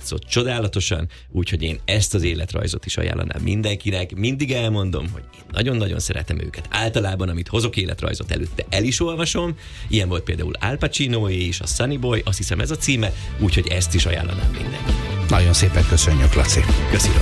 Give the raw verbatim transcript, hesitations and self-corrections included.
játszott csodálatosan, úgyhogy én ezt az életrajzot is ajánlanám mindenkinek. Mindig elmondom, hogy én nagyon-nagyon szeretem őket. Általában, amit hozok életrajzot előtte, el is olvasom. Ilyen volt például Al Pacinoé és a Sunny Boy, azt hiszem ez a címe, úgyhogy ezt is ajánlanám mindenkinek. Nagyon szépen köszönjük, Laci. Köszönöm.